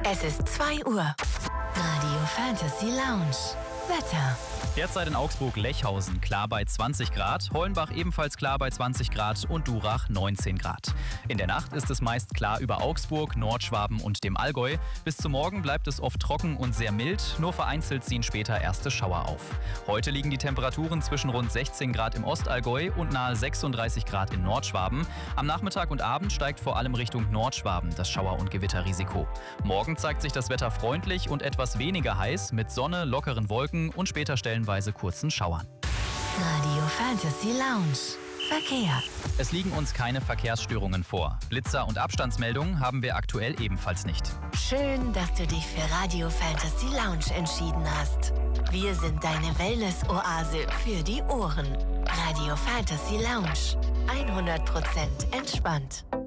Es ist 2 Uhr. Radio Fantasy Lounge. Wetter. Derzeit in Augsburg-Lechhausen klar bei 20 Grad, Hollenbach ebenfalls klar bei 20 Grad und Durach 19 Grad. In der Nacht ist es meist klar über Augsburg, Nordschwaben und dem Allgäu. Bis zum Morgen bleibt es oft trocken und sehr mild, nur vereinzelt ziehen später erste Schauer auf. Heute liegen die Temperaturen zwischen rund 16 Grad im Ostallgäu und nahe 36 Grad in Nordschwaben. Am Nachmittag und Abend steigt vor allem Richtung Nordschwaben das Schauer- und Gewitterrisiko. Morgen zeigt sich das Wetter freundlich und etwas weniger heiß mit Sonne, lockeren Wolken und später stellenweise kurzen Schauern. Radio Fantasy Lounge. Verkehr. Es liegen uns keine Verkehrsstörungen vor. Blitzer und Abstandsmeldungen haben wir aktuell ebenfalls nicht. Schön, dass du dich für Radio Fantasy Lounge entschieden hast. Wir sind deine Wellness-Oase für die Ohren. Radio Fantasy Lounge. 100% entspannt.